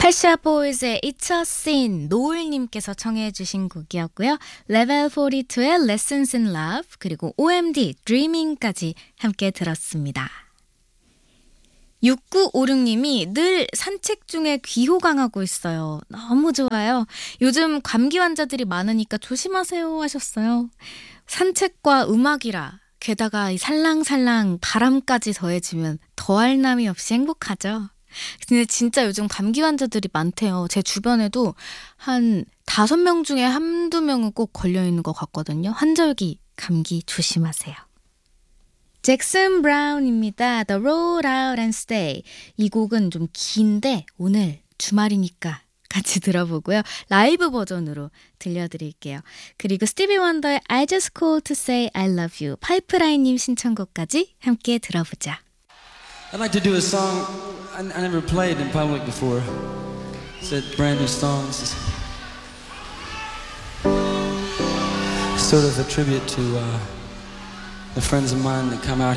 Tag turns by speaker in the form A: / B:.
A: 패샤보이즈의 It's a Sin 노을님께서 청해 주신 곡이었고요. 레벨 42의 Lessons in Love 그리고 OMD Dreaming까지 함께 들었습니다. 6956님이 늘 산책 중에 귀호강하고 있어요. 너무 좋아요. 요즘 감기 환자들이 많으니까 조심하세요 하셨어요. 산책과 음악이라 게다가 이 살랑살랑 바람까지 더해지면 더할 나위 없이 행복하죠. 근데 진짜 요즘 감기 환자들이 많대요. 제 주변에도 한 5명 중에 한두 명은 꼭 걸려있는 것 같거든요. 환절기 감기 조심하세요. 잭슨 브라운입니다. The Roll Out and Stay. 이 곡은 좀 긴데 오늘 주말이니까 같이 들어보고요. 라이브 버전으로 들려드릴게요. 그리고 스티비 원더의 I Just Called to Say I Love You 파이프라인님 신청곡까지 함께 들어보자.
B: I'd like to do a song I never played in public before. It's a brand new song. It's sort of a tribute to the friends of mine that come out